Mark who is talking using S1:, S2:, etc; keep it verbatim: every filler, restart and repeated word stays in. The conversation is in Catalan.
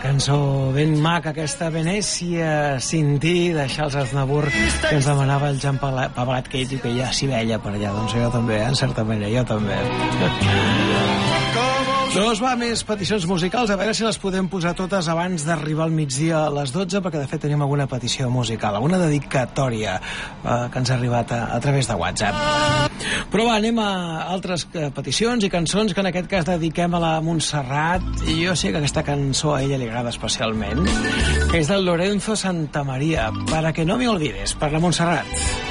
S1: Cançó ben maca, aquesta Venècia sin ti, de Charles Aznavour, que ens demanava el Jean Pavalat, que ell diu que hi ha Sibella per allà. Doncs jo també, en certa manera, jo també. Doncs va, més peticions musicals, a veure si les podem posar totes abans d'arribar al migdia a les dotze, perquè de fet tenim alguna petició musical, alguna dedicatòria eh, que ens ha arribat a, a través de WhatsApp. Però va, anem a altres peticions i cançons que en aquest cas dediquem a la Montserrat, i jo sé que aquesta cançó a ella li agrada especialment, que és del Lorenzo Santamaría, Para que no me olvides, per la Montserrat.